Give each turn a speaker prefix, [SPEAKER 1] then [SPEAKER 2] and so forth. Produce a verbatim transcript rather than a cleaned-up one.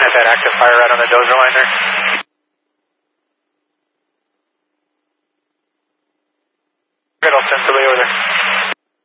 [SPEAKER 1] I've had active fire right on the dozer liner. Good, I'll send somebody over there.